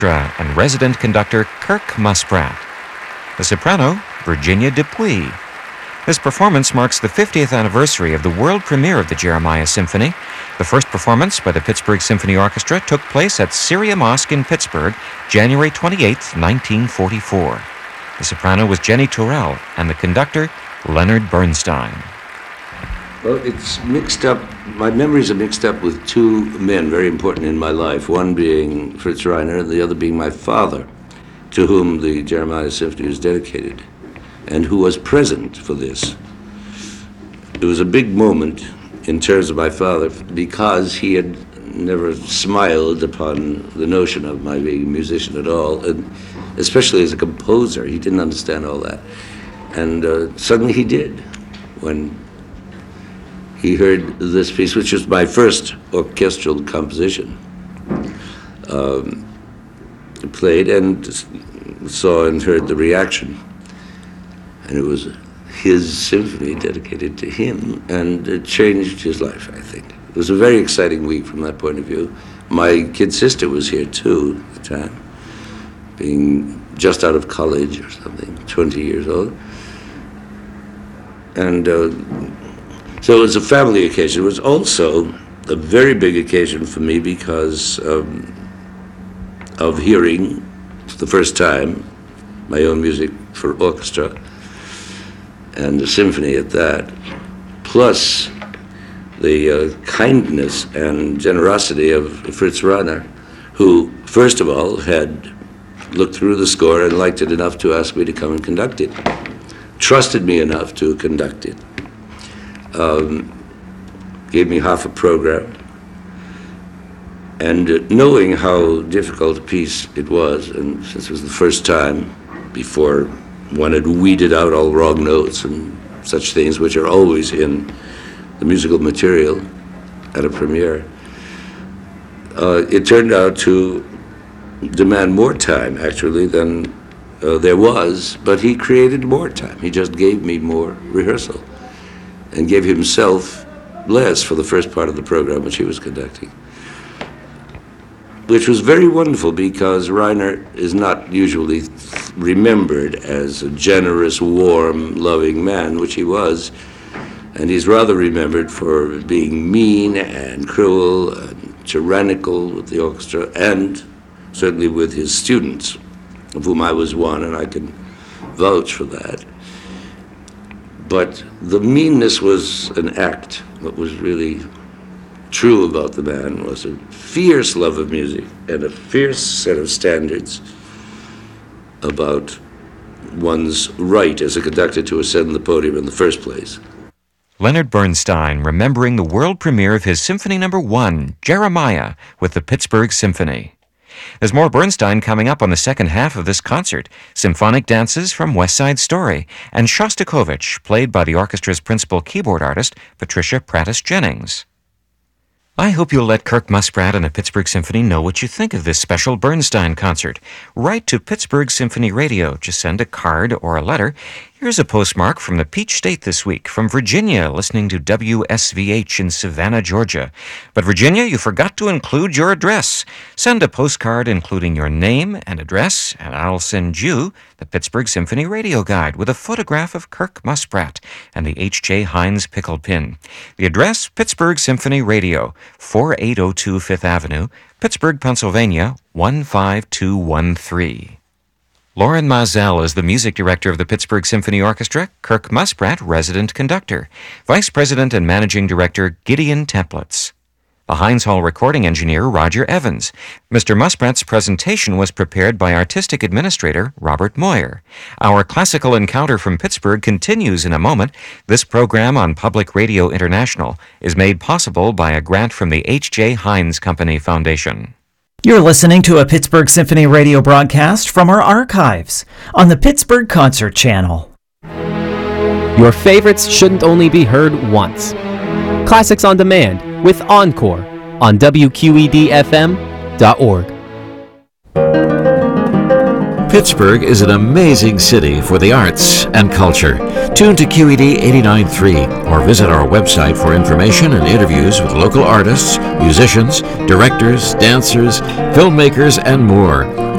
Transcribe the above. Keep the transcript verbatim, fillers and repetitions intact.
and resident conductor Kirk Musprat. The soprano, Virginia Dupuy. This performance marks the fiftieth anniversary of the world premiere of the Jeremiah Symphony. The first performance by the Pittsburgh Symphony Orchestra took place at Syria Mosque in Pittsburgh, January twenty-eighth, nineteen forty-four. The soprano was Jenny Turrell, and the conductor, Leonard Bernstein. Well, it's mixed up, my memories are mixed up with two men very important in my life, one being Fritz Reiner and the other being my father, to whom the Jeremiah Symphony is dedicated, and who was present for this. It was a big moment in terms of my father because he had never smiled upon the notion of my being a musician at all, and especially as a composer. He didn't understand all that. And uh, suddenly he did when he heard this piece, which was my first orchestral composition, um, played, and saw and heard the reaction. And it was his symphony dedicated to him, and it changed his life, I think. It was a very exciting week from that point of view. My kid sister was here too at the time, being just out of college or something, twenty years old. And uh, so it was a family occasion. It was also a very big occasion for me because um, of hearing for the first time my own music for orchestra and the symphony at that, plus the uh, kindness and generosity of Fritz Reiner, who, first of all, had looked through the score and liked it enough to ask me to come and conduct it, trusted me enough to conduct it. Um, gave me half a program, and uh, knowing how difficult a piece it was, and since it was the first time before one had weeded out all wrong notes and such things which are always in the musical material at a premiere, uh, it turned out to demand more time actually than uh, there was, but he created more time. He just gave me more rehearsal and gave himself less for the first part of the program which he was conducting, which was very wonderful because Reiner is not usually remembered as a generous, warm, loving man, which he was, and he's rather remembered for being mean and cruel and tyrannical with the orchestra, and certainly with his students, of whom I was one, and I can vouch for that. But the meanness was an act. What was really true about the man was a fierce love of music and a fierce set of standards about one's right as a conductor to ascend the podium in the first place. Leonard Bernstein remembering the world premiere of his Symphony Number One, Jeremiah, with the Pittsburgh Symphony. There's more Bernstein coming up on the second half of this concert. Symphonic dances from West Side Story, and Shostakovich, played by the orchestra's principal keyboard artist, Patricia Prattis-Jennings. I hope you'll let Kirk Musprat and the Pittsburgh Symphony know what you think of this special Bernstein concert. Write to Pittsburgh Symphony Radio. Just send a card or a letter. Here's a postmark from the Peach State this week, from Virginia, listening to W S V H in Savannah, Georgia. But Virginia, you forgot to include your address. Send a postcard including your name and address, and I'll send you the Pittsburgh Symphony Radio Guide with a photograph of Kirk Musprat and the H J Heinz pickle pin. The address, Pittsburgh Symphony Radio, forty-eight oh two Fifth Avenue, Pittsburgh, Pennsylvania, one five two one three. Lauren Mazel is the music director of the Pittsburgh Symphony Orchestra, Kirk Musprat, resident conductor. Vice President and Managing Director, Gideon Templitz. The Heinz Hall recording engineer, Roger Evans. Mister Musprat's presentation was prepared by Artistic Administrator, Robert Moyer. Our classical encounter from Pittsburgh continues in a moment. This program on Public Radio International is made possible by a grant from the H J Heinz Company Foundation. You're listening to a Pittsburgh Symphony radio broadcast from our archives on the Pittsburgh Concert Channel. Your favorites shouldn't only be heard once. Classics on Demand with Encore on W Q E D F M dot org. Pittsburgh is an amazing city for the arts and culture. Tune to Q E D eighty-nine point three or visit our website for information and interviews with local artists, musicians, directors, dancers, filmmakers, and more.